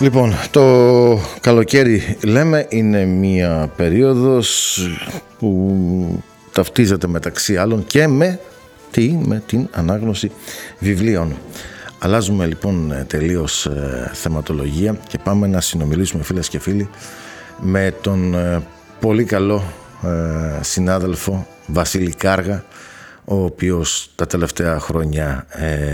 Λοιπόν, το καλοκαίρι λέμε είναι μια περίοδος που ταυτίζεται μεταξύ άλλων και με την ανάγνωση βιβλίων. Αλλάζουμε λοιπόν τελείως θεματολογία και πάμε να συνομιλήσουμε, φίλες και φίλοι, με τον πολύ καλό συνάδελφο Βασίλη Κάργα, ο οποίος τα τελευταία χρόνια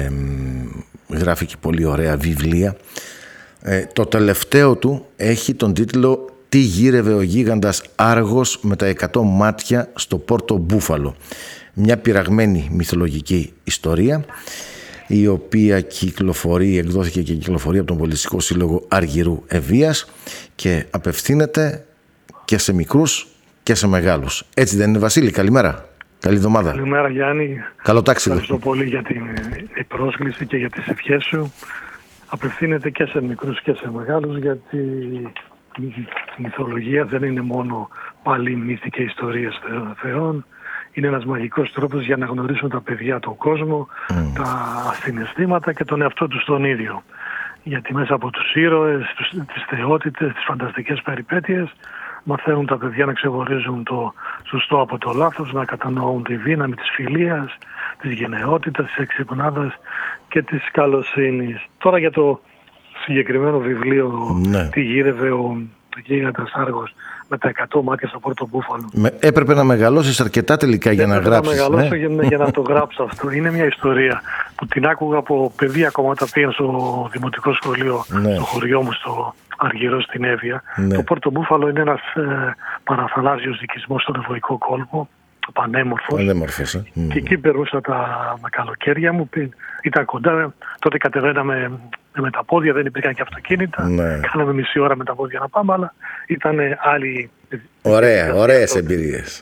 γράφει και πολύ ωραία βιβλία. Το τελευταίο του έχει τον τίτλο «Τι γύρευε ο γίγαντας Άργος με τα 100 μάτια στο Πόρτο Μπούφαλο». Μια πειραγμένη μυθολογική ιστορία, η οποία εκδόθηκε και κυκλοφορεί από τον Πολιτιστικό Σύλλογο Αργυρού Ευβοίας και απευθύνεται και σε μικρούς και σε μεγάλους. Έτσι δεν είναι, Βασίλη? Καλημέρα. Καλή εβδομάδα. Καλημέρα, Γιάννη. Καλό ταξίδι. Ευχαριστώ πολύ για την πρόσκληση και για τις ευχές σου. Απευθύνεται και σε μικρούς και σε μεγάλους, γιατί η μυθολογία δεν είναι μόνο πάλι μύθοι και ιστορίες θεών. Είναι ένας μαγικός τρόπος για να γνωρίσουν τα παιδιά τον κόσμο, τα συναισθήματα και τον εαυτό τους τον ίδιο. Γιατί μέσα από τους ήρωες, τις θεότητες, τις φανταστικές περιπέτειες, μαθαίνουν τα παιδιά να ξεχωρίζουν το σωστό από το λάθος, να κατανοούν τη δύναμη της φιλίας, της γενναιότητας, της εξυπνάδας και της καλοσύνης. Τώρα για το συγκεκριμένο βιβλίο, «Τι γύρευε ο γίγαντας Άργος με τα 100 μάτια στο Πόρτο Μπούφαλο». Έπρεπε να μεγαλώσεις αρκετά τελικά για να γράψεις. Έπρεπε να μεγαλώσω για να το γράψω αυτό. Είναι μια ιστορία που την άκουγα από παιδί, ακόμα όταν πήγα στο δημοτικό σχολείο, στο χωριό μου, στο Αργυρό στην Εύβοια. Το Πόρτο Μπούφαλο είναι ένας παραθαλάσσιος οικισμός στον Ευωικό κόλπο, πανέμορφος. Και εκεί περούσα τα καλοκαίρια μου. Ήταν κοντά, τότε κατεβαίναμε με τα πόδια, δεν υπήρχαν και αυτοκίνητα. Κάναμε μισή ώρα με τα πόδια να πάμε, αλλά ήταν άλλη. Ωραίες εμπειρίες.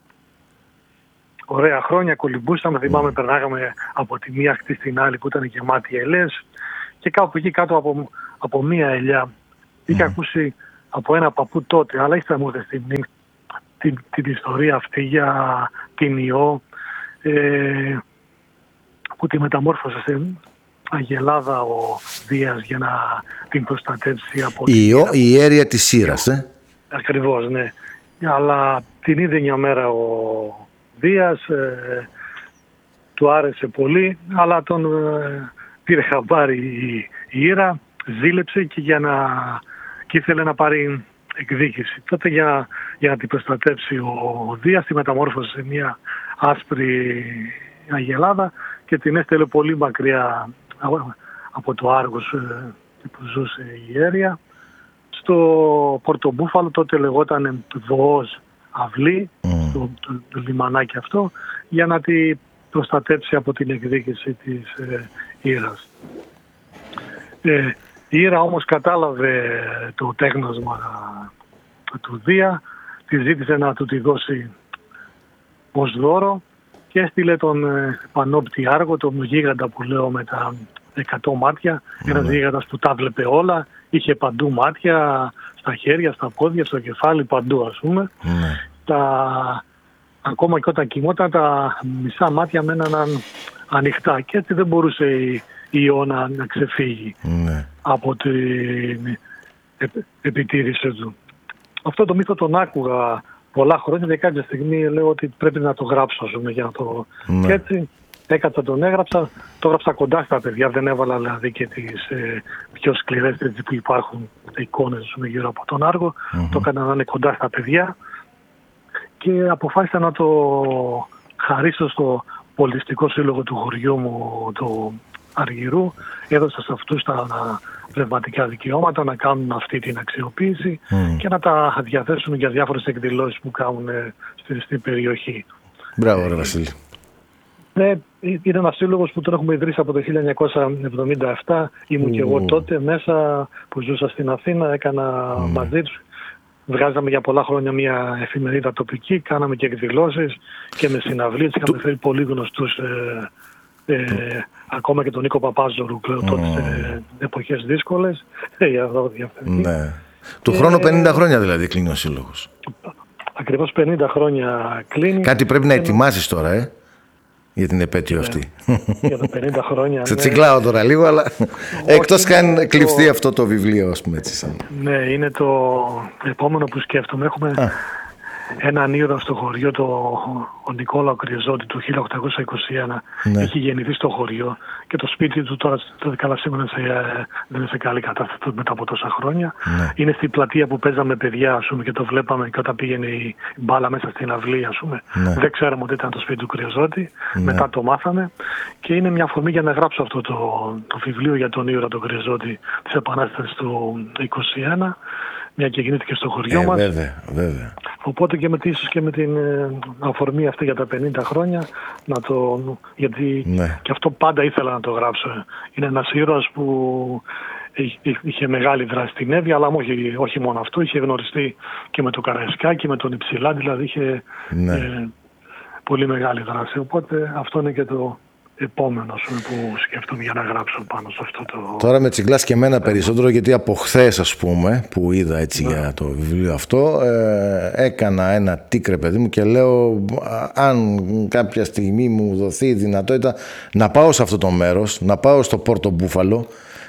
Ωραία χρόνια, κολυμπούσαμε. Θυμάμαι, περνάγαμε από τη μία ακτή στην άλλη που ήταν γεμάτη ελιές, και κάπου εκεί κάτω από μία ελιά είχα ακούσει από ένα παππού τότε, αλλά ύστερα μου έδωσε την ιστορία αυτή για την Ιώ, που τη μεταμόρφωσε σε αγελάδα ο Δίας για να την προστατεύσει από η ιέρια της Σύρας. Ακριβώς, ναι. Αλλά την ίδια μια μέρα ο Δίας του άρεσε πολύ, αλλά τον πήρε χαμπάρι η Ήρα, ζήλεψε και ήθελε να πάρει εκδίκηση. Τότε για να την προστατεύσει ο Δίας τη μεταμόρφωσε σε μια άσπρη αγελάδα και την έστελε πολύ μακριά από το Άργος που ζούσε η ιέρια, στο Πορτομπούφαλο. Τότε λεγόταν Βοός Αυλή, το λιμανάκι αυτό, για να την προστατεύσει από την εκδίκηση της Ήρας. Η Ήρα όμως κατάλαβε το τέγνωσμα του Δία, τη ζήτησε να του τη δώσει ως δώρο και έστειλε τον Πανόπτη Άργο, τον γίγαντα που λέω με τα 100 μάτια, ένας γίγαντας που τα βλέπε όλα, είχε παντού μάτια, στα χέρια, στα πόδια, στο κεφάλι, παντού ας πούμε. Ακόμα και όταν κοιμόταν, τα μισά μάτια μέναν ανοιχτά και έτσι δεν μπορούσε η Ιώ να ξεφύγει από την επιτήρηση του. Αυτό το μύθο τον άκουγα πολλά χρόνια και κάποια στιγμή λέω ότι πρέπει να το γράψω, για να το... Και έτσι έκατσα, τον έγραψα, το έγραψα κοντά στα παιδιά, δεν έβαλα δηλαδή και τις πιο σκληρές που υπάρχουν εικόνες γύρω από τον Άργο, το έκανα να είναι κοντά στα παιδιά και αποφάσισα να το χαρίσω στο Πολιτιστικό Σύλλογο του χωριού μου, του Αργυρού. Έδωσα σε αυτούς τα πνευματικά δικαιώματα να κάνουν αυτή την αξιοποίηση και να τα διαθέσουν για διάφορες εκδηλώσεις που κάνουν στην περιοχή. Μπράβο ρε Βασίλη. Ναι, είναι ένας σύλλογος που τον έχουμε ιδρύσει από το 1977. Ήμουν και εγώ τότε μέσα που ζούσα στην Αθήνα, έκανα μαζί τους. Βγάζαμε για πολλά χρόνια μια εφημερίδα τοπική, κάναμε και εκδηλώσεις και με συναυλίες. Είχαμε φέρει πολύ γνωστούς, ακόμα και τον Νίκο Παπάζορου τότε σε εποχές δύσκολες. Του χρόνου 50 χρόνια δηλαδή κλείνει ο σύλλογος. Ακριβώς 50 χρόνια κλείνει. Κάτι πρέπει να ετοιμάσεις τώρα, για την επέτειο αυτή. Για τα 50 χρόνια. Σε τσιγκλάω τώρα λίγο, αλλά εκτός και αν κλειφθεί αυτό το βιβλίο, ας πούμε έτσι. Ναι, είναι το επόμενο που σκέφτομαι. Έχουμε έναν ήρωα στο χωριό, ο Νικόλαο Κρυεζότη του 1821. Ναι. Έχει γεννηθεί στο χωριό και το σπίτι του τώρα καλά σίγουρα δεν είναι σε καλή κατάσταση μετά από τόσα χρόνια. Ναι. Είναι στην πλατεία που παίζαμε παιδιά, ας πούμε, και το βλέπαμε και όταν πήγαινε η μπάλα μέσα στην αυλή, ας πούμε. Ναι. Δεν ξέραμε ότι ήταν το σπίτι του Κρυεζότη. Ναι. Μετά το μάθαμε και είναι μια αφορμή για να γράψω αυτό το βιβλίο για τον ήρωα τον Κρυεζότη της Επανάστασης του 21. Μια και γεννήθηκε στο χωριό μας. Βέβαια. Οπότε και ίσως και με την αφορμή αυτή για τα 50 χρόνια, γιατί και αυτό πάντα ήθελα να το γράψω. Είναι ένας ήρωας που είχε μεγάλη δράση στην Εύβοια, αλλά όχι μόνο αυτό, είχε γνωριστεί και με το Καραϊσκάκι, με τον Υψηλά, δηλαδή είχε πολύ μεγάλη δράση. Οπότε αυτό είναι και το επόμενο που σκέφτομαι για να γράψω πάνω σε αυτό το... Τώρα με τσιγκλάς και εμένα περισσότερο, γιατί από χθες, ας πούμε, που είδα έτσι για το βιβλίο αυτό, έκανα ένα τίκρε, παιδί μου, και λέω αν κάποια στιγμή μου δοθεί η δυνατότητα να πάω σε αυτό το μέρος, να πάω στο Πόρτο Μπούφαλο,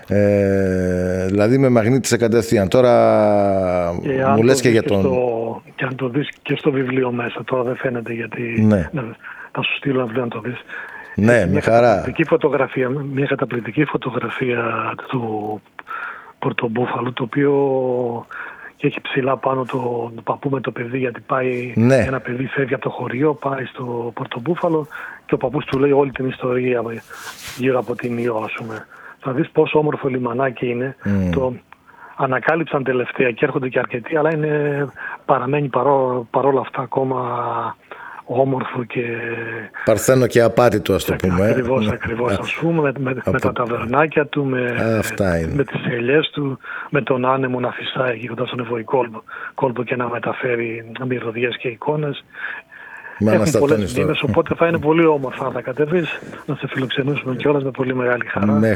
δηλαδή με μαγνήτησε κατευθείαν. Τώρα μου λες και για τον... Και αν το δεις και στο βιβλίο μέσα, τώρα δεν φαίνεται γιατί θα σου στείλω ένα βιβλίο να το δεις. Ναι, με χαρά. Μια καταπληκτική φωτογραφία του Πορτομπούφαλου, το οποίο έχει ψηλά πάνω το παππού με το παιδί, γιατί πάει ένα παιδί, φεύγει από το χωριό, πάει στο Πορτομπούφαλο και ο παππούς του λέει όλη την ιστορία γύρω από την Ιώ, ας πούμε. Θα δεις πόσο όμορφο λιμανάκι είναι. Το ανακάλυψαν τελευταία και έρχονται και αρκετοί, αλλά παραμένει παρόλα αυτά ακόμα όμορφο και... παρθένο και απάτητο, ας το πούμε. Ακριβώς, ας πούμε, με τα ταβερνάκια του, με τις ελιές του, με τον άνεμο να φυσάει εκεί κοντά στον Ευωή κόλπο και να μεταφέρει μυρωδιές και εικόνες. Έχουν πολλές μνήμες, οπότε θα είναι πολύ όμορφα. Θα κατεβείς να σε φιλοξενούσουμε κιόλας με πολύ μεγάλη χαρά. Με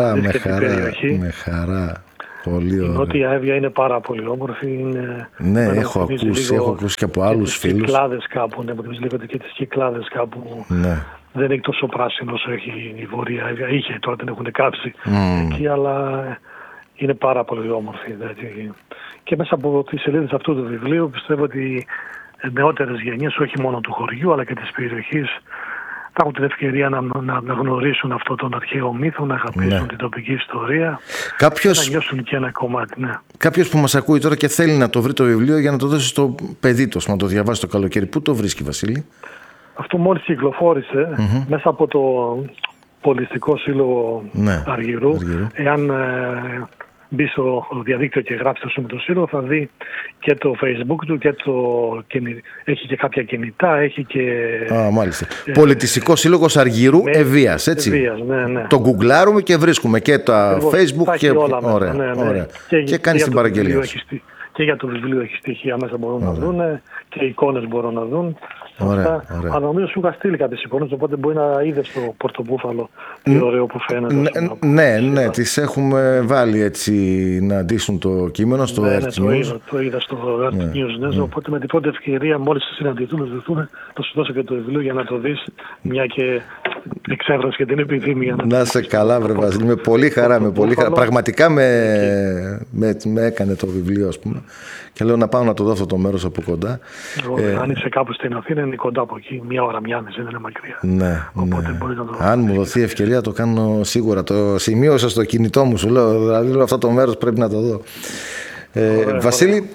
χαρά. Πολύ η Νότια Εύβοια είναι πάρα πολύ όμορφη. Έχω ακούσει και από άλλους φίλους. Κυκλάδες κάπου, λίγο και τις Κυκλάδες κάπου. Δεν έχει τόσο πράσινο όσο έχει η Βόρεια Εύβοια. Είχε, τώρα την έχουν κάψει εκεί, αλλά είναι πάρα πολύ όμορφη. Δηλαδή. Και μέσα από τις σελίδες αυτού του βιβλίου πιστεύω ότι νεότερες γενιές, όχι μόνο του χωριού αλλά και της περιοχής, θα έχουν την ευκαιρία να γνωρίσουν αυτό τον αρχαίο μύθο, να αγαπήσουν την τοπική ιστορία, να νιώσουν και ένα κομμάτι. Κάποιος που μας ακούει τώρα και θέλει να το βρει το βιβλίο για να το δώσει στο παιδί του, να το διαβάσει το καλοκαίρι, πού το βρίσκει, Βασίλη? Αυτό μόλις κυκλοφόρησε μέσα από το Πολιτιστικό Σύλλογο Αργυρού. Εάν μπει στο διαδίκτυο και γράψει το σύλλογο, θα δει και το Facebook του έχει και κάποια κινητά, έχει και... μάλιστα. Πολιτιστικό Σύλλογος Αργυρού Εβίας, έτσι. Εβίας, ναι. Το γκουγκλάρουμε και βρίσκουμε και τα Facebook και... Ωραία. Και κάνεις την παραγγελία σου. Και για το βιβλίο έχει στοιχεία μέσα μπορούν να δουν και εικόνες μπορούν να δουν. Ωραία. Αλλά νομίζω σου είχα στείλει κάποιες εικόνες, οπότε μπορεί να είδες το Πορτομπούφαλο τι ωραίο που φαίνεται. Ναι, τις έχουμε βάλει έτσι να αντίσουν το κείμενο στο Earth News. Το είδα στο Earth News, οπότε με την πρώτη ευκαιρία μόλις συναντηθούμε θα σου δώσω και το βιβλίο για να το δεις, μια και εξέφρασε και την επιθυμία. Να είσαι καλά, βρε Βασίλη, με πολύ χαρά. Πραγματικά με έκανε το βιβλίο, ας πούμε, και λέω να πάω να το δω αυτό το μέρος από κοντά. Αν είσαι κάπου στην Αθήνα είναι κοντά από εκεί, 1 ώρα, 1,5 δεν είναι μακριά. Ναι. Αν μου δοθεί ευκαιρία το κάνω σίγουρα. Το σημείωσα στο κινητό μου, σου λέω, δηλαδή αυτό το μέρος πρέπει να το δω. Βασίλη,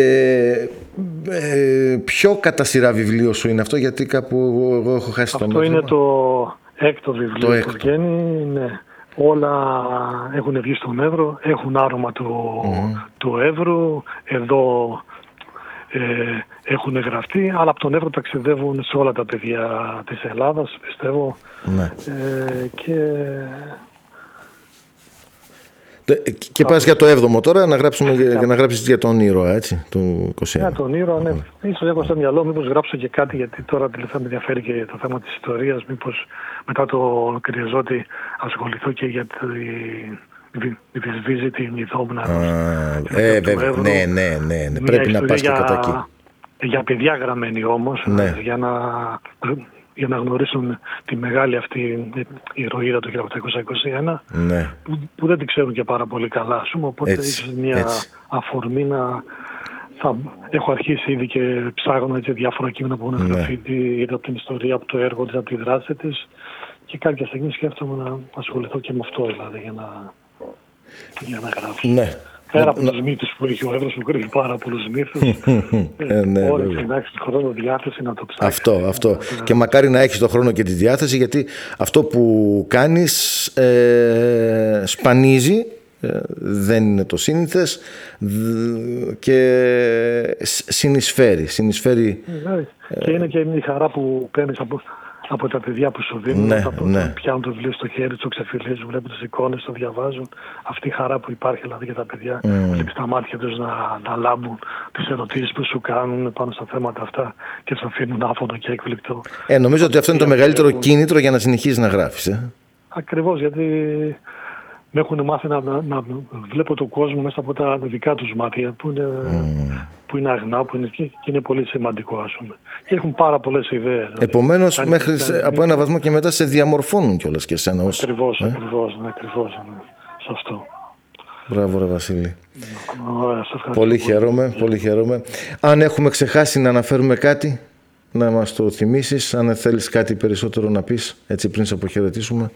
ποιο κατά σειρά βιβλίο σου είναι αυτό, γιατί κάπου εγώ έχω χάσει το μέτρο? Αυτό είναι το 6ο βιβλίο που βγαίνει, ναι. Όλα έχουν βγει στον Εύρο, έχουν άρωμα του Εύρου, εδώ έχουν γραφτεί, αλλά από τον Εύρο ταξιδεύουν σε όλα τα παιδιά της Ελλάδας, πιστεύω. Και πας για το 7ο τώρα, να γράψεις για τον ήρωα, έτσι, του 21. Για τον ήρωα, ναι. Ίσως έχω στο μυαλό, μήπως γράψω και κάτι, γιατί τώρα τελευταία με ενδιαφέρει και το θέμα της ιστορίας, μήπως μετά το Κρυεζότη ασχοληθώ και για τη Βυσβίζη, την Ιδόμνα. Ναι, πρέπει να πας και κατά εκεί. Για παιδιά γραμμένη όμως, για να για να γνωρίσουν τη μεγάλη αυτή ηρωίδα του 1821, ναι. που δεν την ξέρουν και πάρα πολύ καλά, ας πούμε, οπότε ίσως μια αφορμή να... Έχω αρχίσει ήδη και ψάχνω διάφορα κείμενα που έχουν γραφεί από την ιστορία, από το έργο της, από τη δράση της, και κάποια στιγμή σκέφτομαι να ασχοληθώ και με αυτό, δηλαδή, για να γράψω. Ναι. Πέρα από τους μύθους που έχει ο Εύρος, που κρύβει πάρα πολλούς μύθους, όρεξη να έχεις χρόνο, διάθεση να το ψάξεις. Αυτό. Και μακάρι να έχεις το χρόνο και τη διάθεση, γιατί αυτό που κάνεις σπανίζει, δεν είναι το σύνηθες και συνεισφέρει. Και είναι και η χαρά που παίρνεις από τα παιδιά που σου δίνουν, πιάνουν το βιβλίο στο χέρι, το ξεφυλίζουν, βλέπουν τις εικόνες, το διαβάζουν. Αυτή η χαρά που υπάρχει, δηλαδή, για τα παιδιά, βλέπεις τα μάτια τους να λάμπουν, τις ερωτήσεις που σου κάνουν πάνω στα θέματα αυτά και τους αφήνουν άφωνο και έκπληκτο. Νομίζω ότι αυτό είναι το μεγαλύτερο κίνητρο για να συνεχίσεις να γράφεις. Ακριβώς, γιατί με έχουν μάθει να βλέπω τον κόσμο μέσα από τα δικά τους μάτια, που είναι αγνά, και είναι πολύ σημαντικό, ας πούμε. Και έχουν πάρα πολλές ιδέες. Επομένως, από ένα βαθμό και μετά σε διαμορφώνουν κιόλας και εσένα. Ακριβώς. Σε αυτό. Μπράβο, ρε Βασίλη. Πολύ χαίρομαι. Αν έχουμε ξεχάσει να αναφέρουμε κάτι, να μας το θυμίσεις. Αν θέλεις κάτι περισσότερο να πεις, έτσι, πριν σε αποχαιρετήσουμε.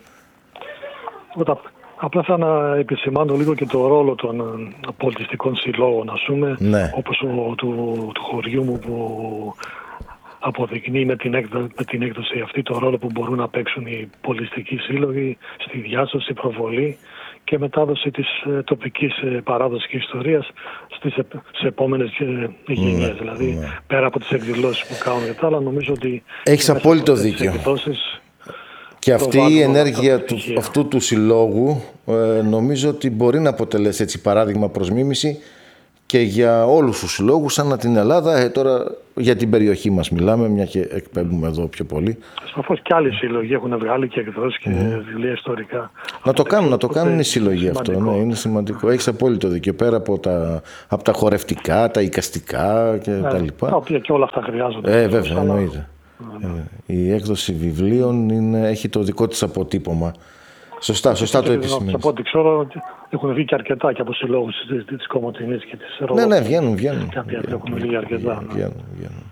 Απλά θα να επισημάνω λίγο και το ρόλο των πολιτιστικών συλλόγων, ας πούμε, όπως του χωριού μου, που αποδεικνύει με την έκδοση αυτή το ρόλο που μπορούν να παίξουν οι πολιτιστικοί σύλλογοι στη διάσωση, προβολή και μετάδοση της τοπικής παράδοσης και ιστορίας στις επόμενες γενιές. Δηλαδή, πέρα από τις εκδηλώσεις που κάνουν και τα άλλα, νομίζω ότι... Έχεις απόλυτο δίκιο. Και αυτή η ενέργεια αυτού του συλλόγου νομίζω ότι μπορεί να αποτελέσει, έτσι, παράδειγμα προς μίμηση και για όλους τους συλλόγους ανά την Ελλάδα. Τώρα για την περιοχή μας μιλάμε, μια και εκπέμπουμε εδώ πιο πολύ. Σαφώς και άλλοι σύλλογοι έχουν βγάλει και εκδώσεις και βιβλία ιστορικά. Να το κάνουν οι σύλλογοι αυτό. Ναι, είναι σημαντικό. Έχεις απόλυτο δίκιο. Πέρα από τα χορευτικά, τα εικαστικά και τα λοιπά. Τα οποία και όλα αυτά χρειάζονται. Βέβαια, εννοείται. Η έκδοση βιβλίων έχει το δικό της αποτύπωμα. Σωστά το επισημαίνεις. Από ό,τι ξέρω, έχουν βγει και αρκετά και από συλλόγους της Κομοτηνής και της Ρόδου. Ναι, βγαίνουν. Κάποιοι έχουν βγει αρκετά. Βγαίνουν.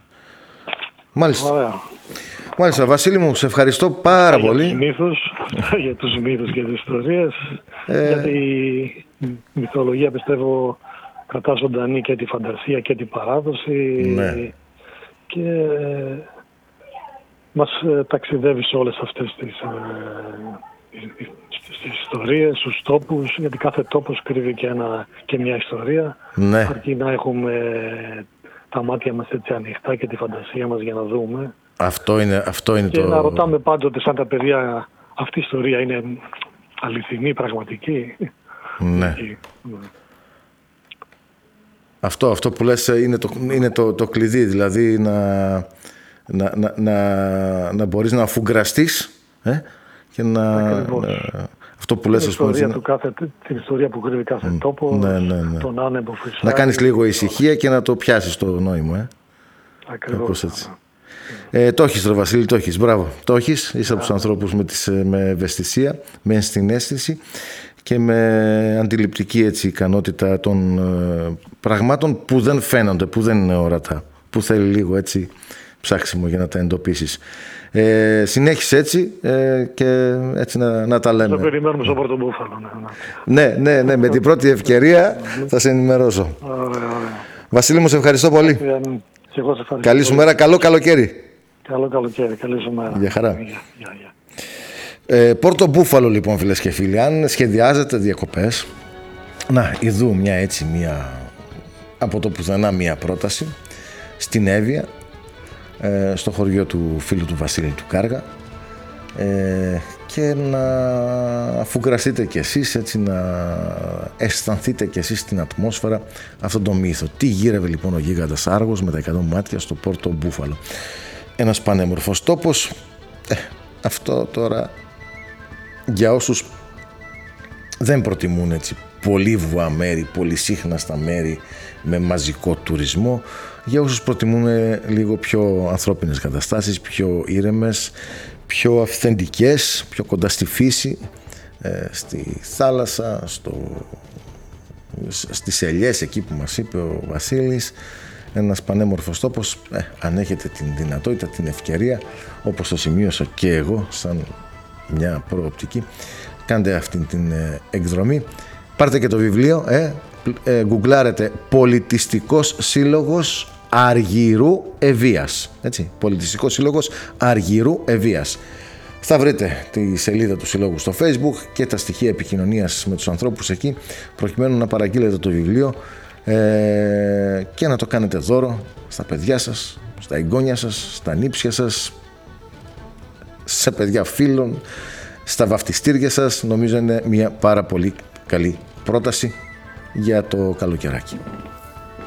Μάλιστα, Βασίλη μου, σε ευχαριστώ πάρα πολύ. Για τους μύθους και τις ιστορίες. Γιατί η μυθολογία, πιστεύω, κρατά ζωντανή και τη φαντασία και την παράδοση. Ναι. Και μας ταξιδεύει σε όλες αυτές τις ιστορίες, στους τόπους, γιατί κάθε τόπος κρύβει και μια ιστορία. Ναι. Αρκεί να έχουμε τα μάτια μας έτσι ανοιχτά και τη φαντασία μας για να δούμε. Αυτό είναι και να ρωτάμε πάντοτε σαν τα παιδιά, αυτή η ιστορία είναι αληθινή, πραγματική? Ναι. Αυτό που λες είναι το κλειδί, δηλαδή να μπορείς να αφουγκραστείς και αυτό που λες, την ιστορία που κρύβει κάθε τόπο, τον άνεμο που φυσάει. Να κάνεις λίγο ησυχία και να το πιάσεις το νόημα. Ακριβώς. Το έχεις, ρε Βασίλη, το έχεις. Μπράβο. Το έχεις. Είσαι από τους ανθρώπους με ευαισθησία, με ενσυναίσθηση και με αντιληπτική, έτσι, ικανότητα των πραγμάτων που δεν φαίνονται, που δεν είναι ορατά, που θέλει λίγο, έτσι, ψάξιμο για να τα εντοπίσεις. Συνέχισε έτσι και έτσι να τα λέμε. Θα περιμένουμε στο Πορτομπούφαλο. Ναι, με την πρώτη ευκαιρία θα σε ενημερώσω. Βασίλη μου, σε ευχαριστώ πολύ. Καλή σου μέρα, καλό καλοκαίρι. Καλό καλοκαίρι, καλή σου μέρα. Γεια χαρά. Πορτομπούφαλο, λοιπόν, φίλες και φίλοι, αν σχεδιάζετε διακοπές, ειδού μια από το πουθενά μια πρόταση στην Εύβοια, στο χωριό του φίλου του Βασίλη του Κάργα, και να αφουγκραστείτε κι εσείς, έτσι, να αισθανθείτε κι εσείς την ατμόσφαιρα αυτόν τον μύθο. Τι γύρευε λοιπόν ο γίγαντας Άργος με τα 100 μάτια στο Πορτομπούφαλο? Ένας πανέμορφος τόπος. Αυτό τώρα για όσους δεν προτιμούν, έτσι, πολύβουα μέρη, πολυσύχναστα μέρη με μαζικό τουρισμό. Για όσους προτιμούν λίγο πιο ανθρώπινες καταστάσεις, πιο ήρεμες, πιο αυθεντικές, πιο κοντά στη φύση, στη θάλασσα, στις ελιές εκεί που μας είπε ο Βασίλης, ένας πανέμορφος τόπος. Αν έχετε την δυνατότητα, την ευκαιρία, όπως το σημείωσα και εγώ σαν μια προοπτική, κάντε αυτή την εκδρομή. Πάρτε και το βιβλίο, γκουγκλάρετε Πολιτιστικός Σύλλογος Αργυρού Ευβοίας, έτσι, Πολιτιστικός Σύλλογος Αργυρού Ευβοίας. Θα βρείτε τη σελίδα του Συλλόγου στο Facebook και τα στοιχεία επικοινωνίας με τους ανθρώπους εκεί, προκειμένου να παραγγείλετε το βιβλίο και να το κάνετε δώρο στα παιδιά σας, στα εγγόνια σας, στα νύψια σας, σε παιδιά φίλων, στα βαφτιστήρια σας. Νομίζω είναι μια πάρα πολύ καλή πρόταση για το καλοκαιράκι.